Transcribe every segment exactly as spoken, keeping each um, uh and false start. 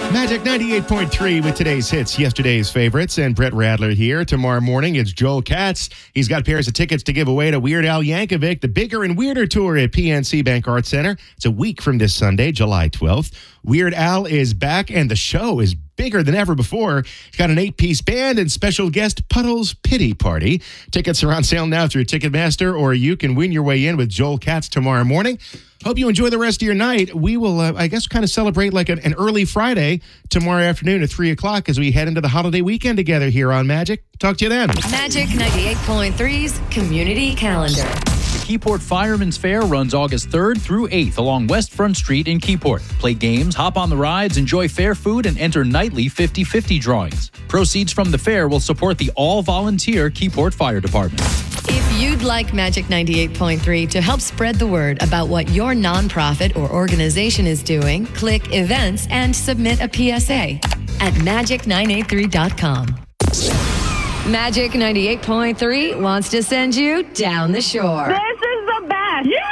Magic ninety-eight point three with today's hits, yesterday's favorites, and Brett Radler here. Tomorrow morning, it's Joel Katz. He's got pairs of tickets to give away to Weird Al Yankovic, the Bigger and Weirder Tour at P N C Bank Arts Center. It's a week from this Sunday, July twelfth. Weird Al is back, and the show is bigger than ever before. He's got an eight-piece band and special guest Puddle's Pity Party. Tickets are on sale now through Ticketmaster, or you can win your way in with Joel Katz tomorrow morning. Hope you enjoy the rest of your night. We will, uh, I guess, kind of celebrate like an, an early Friday tomorrow afternoon at three o'clock as we head into the holiday weekend together here on Magic. Talk to you then. Magic ninety-eight point three's Community Calendar. The Keyport Fireman's Fair runs August third through eighth along West Front Street in Keyport. Play games, hop on the rides, enjoy fair food, and enter nightly fifty-fifty drawings. Proceeds from the fair will support the all-volunteer Keyport Fire Department. If you'd like Magic ninety-eight point three to help spread the word about what your nonprofit or organization is doing, click Events and submit a P S A at magic nine eight three dot com. Magic ninety-eight point three wants to send you down the shore. This is the best. Yeah!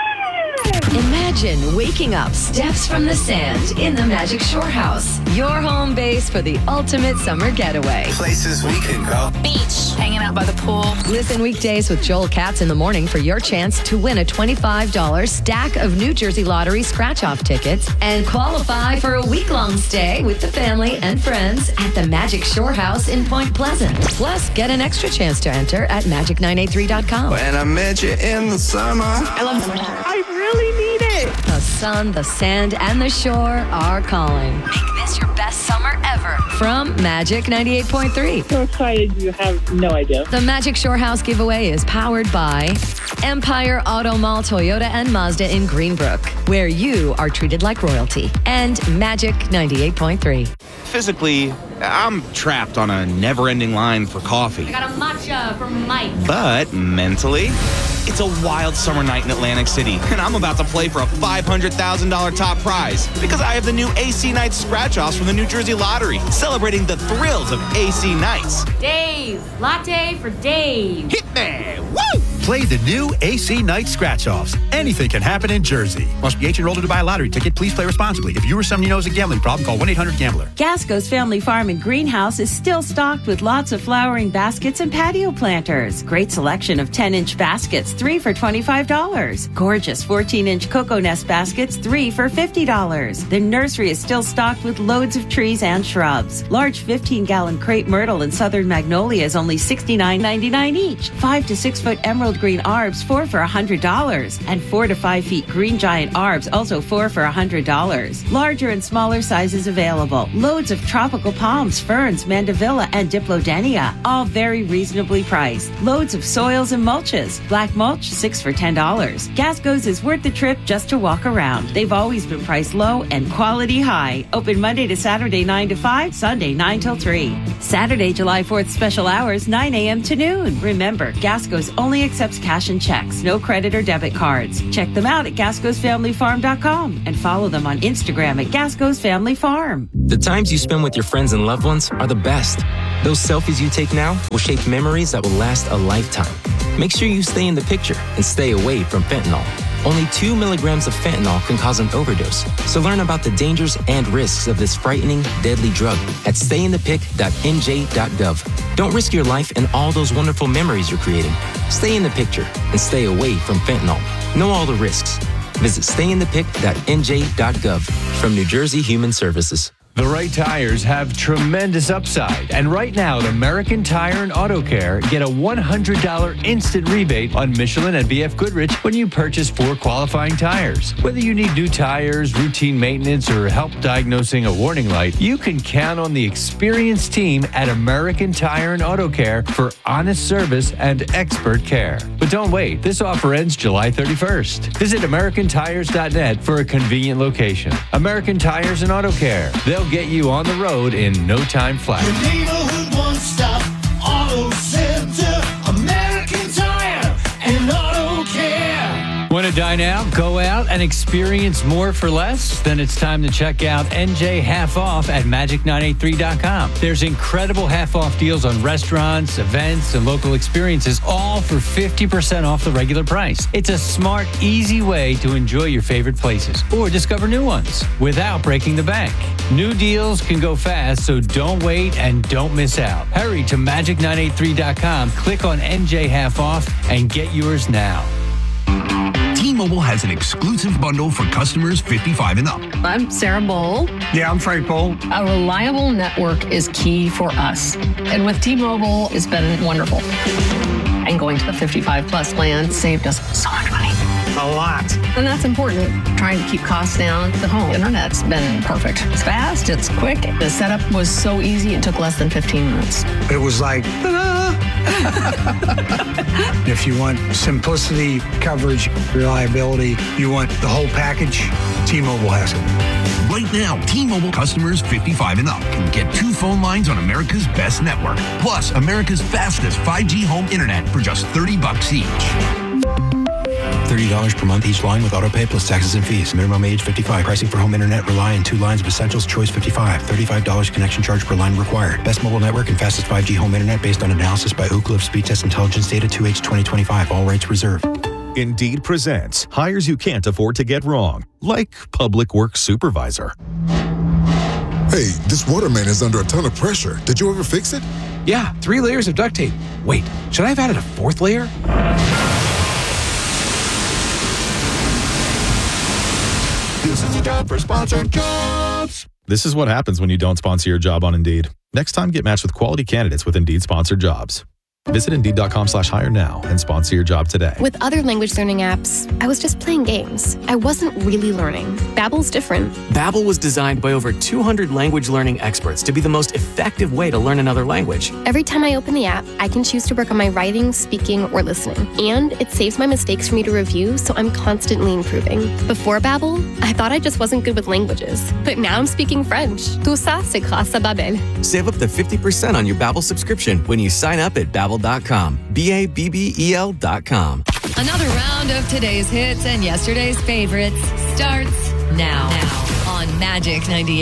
Imagine waking up steps from the sand in the Magic Shore House, your home base for the ultimate summer getaway. Places we can go. Beach, hanging out by the pool. Listen weekdays with Joel Katz in the morning for your chance to win a twenty-five dollars stack of New Jersey Lottery scratch-off tickets and qualify for a week-long stay with the family and friends at the Magic Shore House in Point Pleasant. Plus, get an extra chance to enter at magic nine eight three dot com. When I met you in the summer. I love summertime. I really need it. The sun, the sand, and the shore are calling. Make this your best summer ever. From Magic ninety-eight point three. So excited, you have no idea. The Magic Shore House giveaway is powered by Empire Auto Mall, Toyota, and Mazda in Greenbrook, where you are treated like royalty. And Magic ninety-eight point three. Physically, I'm trapped on a never-ending line for coffee. I got a matcha from Mike. But mentally, it's a wild summer night in Atlantic City, and I'm about to play for a five hundred thousand dollars top prize because I have the new A C Nights scratch-offs from the New Jersey Lottery, celebrating the thrills of A C Nights. Dave. Latte for Dave. Hit me! Woo! Play the new A C Night Scratch-Offs. Anything can happen in Jersey. Must be eighteen or older to buy a lottery ticket. Please play responsibly. If you or someone you know has a gambling problem, call one eight hundred gambler. Gasco's Family Farm and Greenhouse is still stocked with lots of flowering baskets and patio planters. Great selection of ten-inch baskets, three for twenty-five dollars. Gorgeous fourteen-inch cocoa nest baskets, three for fifty dollars. The nursery is still stocked with loads of trees and shrubs. Large fifteen-gallon crepe myrtle and southern magnolias only sixty-nine ninety-nine each. Five to six-foot emerald green arbs, four for one hundred dollars. And four to five feet green giant arbs, also four for one hundred dollars. Larger and smaller sizes available. Loads of tropical palms, ferns, mandevilla, and diplodenia, all very reasonably priced. Loads of soils and mulches. Black mulch, six for ten dollars. Gasco's is worth the trip just to walk around. They've always been priced low and quality high. Open Monday to Saturday nine to five, Sunday nine till three. Saturday, July fourth special hours, nine a.m. to noon. Remember, Gasco's only accepts cash and checks, no credit or debit cards. Check them out at gascos family farm dot com and follow them on Instagram at Gasco's Family Farm. The times you spend with your friends and loved ones are the best. Those selfies you take now will shape memories that will last a lifetime. Make sure you stay in the picture and stay away from fentanyl. Only two milligrams of fentanyl can cause an overdose. So learn about the dangers and risks of this frightening, deadly drug at stay in the pic dot n j dot gov. Don't risk your life and all those wonderful memories you're creating. Stay in the picture and stay away from fentanyl. Know all the risks. Visit stay in the pic dot n j dot gov from New Jersey Human Services. The right tires have tremendous upside. And right now at American Tire and Auto Care, get a one hundred dollars instant rebate on Michelin and B F Goodrich when you purchase four qualifying tires. Whether you need new tires, routine maintenance, or help diagnosing a warning light, you can count on the experienced team at American Tire and Auto Care for honest service and expert care. But don't wait. This offer ends July thirty-first. Visit american tires dot net for a convenient location. American Tires and Auto Care. They'll get you on the road in no time flat. Your neighborhood one-stop auto center, American Tire and Auto Care. Want to dine out, go out, and experience more for less? Then it's time to check out N J Half Off at magic nine eight three dot com. There's incredible half-off deals on restaurants, events, and local experiences, all for fifty percent off the regular price. It's a smart, easy way to enjoy your favorite places or discover new ones without breaking the bank. New deals can go fast, so don't wait and don't miss out. Hurry to magic nine eight three dot com, click on N J half off, and get yours now. T-Mobile has an exclusive bundle for customers fifty-five and up. I'm Sarah Bowl. Yeah, I'm Frank Bowl. A reliable network is key for us. And with T-Mobile, it's been wonderful. And going to the fifty-five plus plan saved us so much money. A lot. And that's important. Trying to keep costs down. The home internet's been perfect. It's fast, it's quick. The setup was so easy, it took less than fifteen minutes. It was like, ta-da! If you want simplicity, coverage, reliability, you want the whole package, T-Mobile has it. Right now, T-Mobile customers fifty-five and up can get two phone lines on America's best network, plus America's fastest five G home internet for just thirty bucks each. thirty dollars per month each line with auto pay plus taxes and fees. Minimum age fifty-five. Pricing for home internet rely on two lines of essentials. Choice fifty-five. thirty-five dollars connection charge per line required. Best mobile network and fastest five G home internet based on analysis by Oak Cliff Speed Test Intelligence Data two H twenty twenty-five. All rates reserved. Indeed presents hires you can't afford to get wrong, like public works supervisor. Hey, this water main is under a ton of pressure. Did you ever fix it? Yeah, three layers of duct tape. Wait, should I have added a fourth layer? This is a job for sponsored jobs. This is what happens when you don't sponsor your job on Indeed. Next time, get matched with quality candidates with Indeed sponsored jobs. Visit Indeed.com slash hire now and sponsor your job today. With other language learning apps, I was just playing games. I wasn't really learning. Babbel's different. Babbel was designed by over two hundred language learning experts to be the most effective way to learn another language. Every time I open the app, I can choose to work on my writing, speaking, or listening. And it saves my mistakes for me to review, so I'm constantly improving. Before Babbel, I thought I just wasn't good with languages. But now I'm speaking French. Tout ça, c'est grâce à Babbel. Save up to fifty percent on your Babbel subscription when you sign up at Babbel dot com. B A B B E L dot com. Another round of today's hits and yesterday's favorites starts now, now on Magic ninety-eight.